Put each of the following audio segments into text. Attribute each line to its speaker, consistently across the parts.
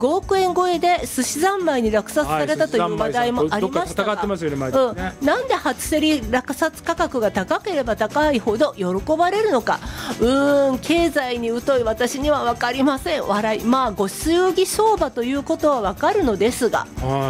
Speaker 1: 5億円超えで寿司三昧に落札されたという話題もありましたが、
Speaker 2: どっか戦ってますよね、毎日ね。
Speaker 1: なんで初競り落札価格が高ければ高いほど喜ばれるのか、経済に疎い私には分かりません。笑い。まあご祝儀相場ということは分かるのですが、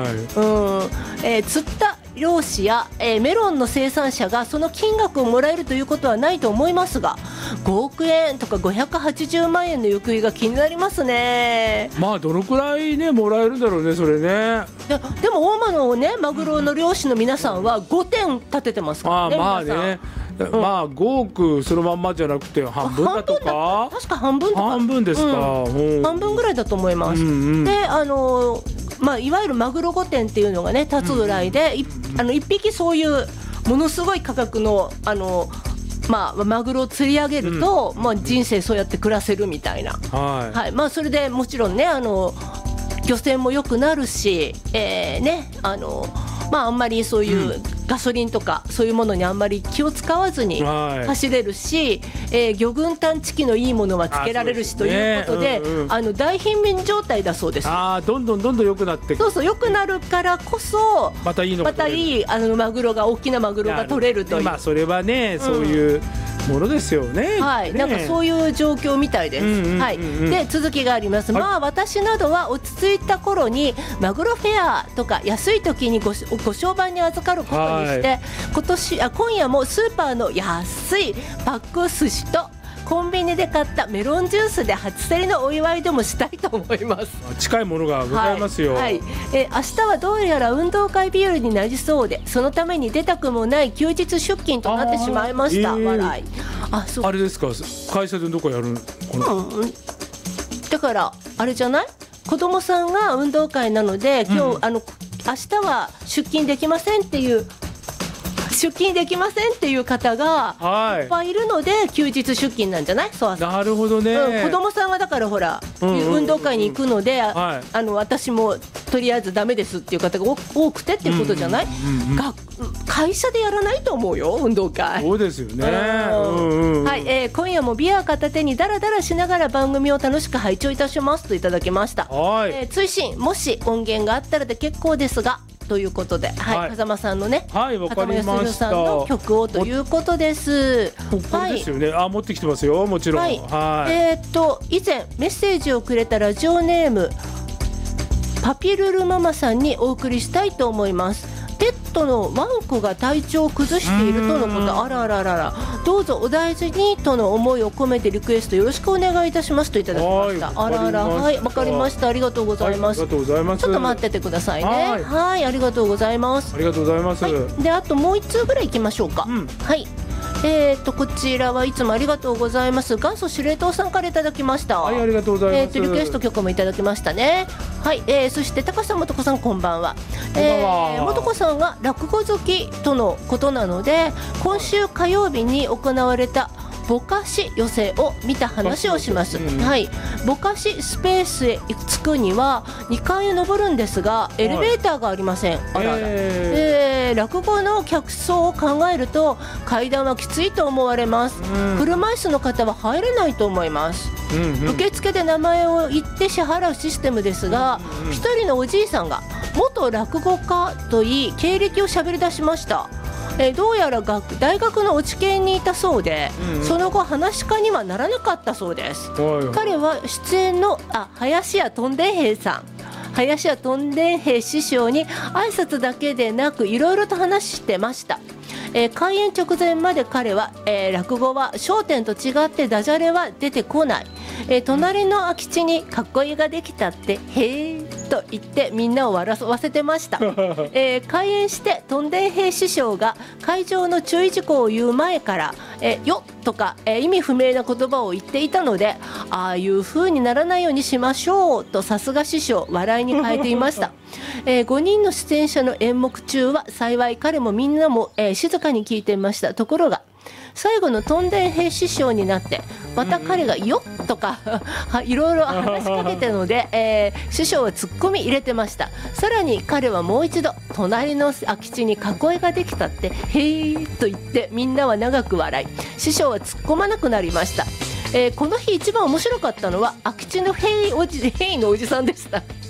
Speaker 1: 釣った漁師や、メロンの生産者がその金額をもらえるということはないと思いますが、5億円とか580万円の行方が気になりますね。
Speaker 2: まあどのくらいねもらえるんだろうね、それね。
Speaker 1: でも大間のねマグロの漁師の皆さんは5点立ててますからね。
Speaker 2: まあね、まあ5億そのまんまじゃなくて半分だとか、
Speaker 1: 確か半分とか、
Speaker 2: 半分ですか、
Speaker 1: 半分ぐらいだと思います。でいわゆるマグロ5点っていうのがね立つぐらいで、1匹そういうものすごい価格のマグロを釣り上げると、人生そうやって暮らせるみたいな、それでもちろんね漁船も良くなるし、あんまりそういうガソリンとかそういうものにあんまり気を使わずに走れるし、魚群探知機のいいものはつけられるしということで、大貧民状態だそうです。
Speaker 2: どんどん良くなって
Speaker 1: 良くなるからこそ
Speaker 2: またいい
Speaker 1: マグロが大きなマグロが取れるという、
Speaker 2: それはね、そういうものですよね。
Speaker 1: なんかそういう状況みたいです。で続きがあります。私などは落ち着いた頃にマグロフェアとか安い時にご商売に預かることにして、今夜もスーパーの安いパック寿司とコンビニで買ったメロンジュースで初競りのお祝いでもしたいと思います。
Speaker 2: 近いものがございますよ。
Speaker 1: 明日はどうやら運動会日和になりそうで、そのために出たくもない休日出勤となってしまいました。笑い。
Speaker 2: あれですか、会社でどこやるのかな。
Speaker 1: だからあれじゃない、子供さんが運動会なので今日、明日は出勤できませんっていう方がいっぱいいるので、休日出勤なんじゃない。
Speaker 2: なるほどね、
Speaker 1: 子供さんはだからほら、運動会に行くので、私もとりあえずダメですっていう方が多くてっていうことじゃない。会社でやらないと思うよ、運動会。
Speaker 2: そうですよね。
Speaker 1: 今夜もビア片手にダラダラしながら番組を楽しく拝聴いたしますといただきました。追伸、もし音源があったらで結構ですがということで、風間さんのね、風間康弘さんの曲をということです。
Speaker 2: これですよね。持ってきてますよ、もちろん。以前
Speaker 1: メッセージをくれたラジオネームパピルルママさんにお送りしたいと思います。ペットのワンコが体調を崩しているとのこと。あらららら、どうぞお大事にとの思いを込めてリクエストよろしくお願いいたしますといただきました。あらら、わかりました。ありがとうございます。ちょっと待っててくださいね。ありがとうございます。で、あともう一通ぐらい行きましょうか。こちらはいつもありがとうございます。元祖司令塔さんからいただきました。
Speaker 2: ありがとうございます。
Speaker 1: リクエスト曲もいただきましたね。そして高さん、素子さん、こんばんは。素子さんは落語好きとのことなので、今週火曜日に行われたぼかし寄せを見た話をします。ぼかしスペースへ着くには2階へ登るんですが、エレベーターがありません。落語の客層を考えると階段はきついと思われます。車椅子の方は入れないと思います。受付で名前を言って支払うシステムですが、一人のおじいさんが元落語家といい経歴をしゃべり出しました。どうやら大学の落研にいたそうで、その後話し家にはならなかったそうです。彼は出演の林家とんでん兵衛さん、林家とんでん兵衛師匠に挨拶だけでなくいろいろと話してました。開演直前まで彼は、落語は笑点と違ってダジャレは出てこない、隣の空き地にかっこいいができたってへーと言ってみんなを笑わせてました。開演してとんでん兵衛師匠が会場の注意事項を言う前からよっとか、意味不明な言葉を言っていたので、ああいう風にならないようにしましょうとさすが師匠笑いに変えていました。5人の出演者の演目中は幸い彼もみんなも、静かに聞いていました。ところが最後のとんでん兵衛師匠になってまた彼がよっとかいろいろ話しかけてるので、師匠はツッコミ入れてました。さらに彼はもう一度隣の空き地に囲いができたってへーと言ってみんなは長く笑い、師匠は突っ込まなくなりました。 この日一番面白かったのは空き地のヘイのおじさんでした。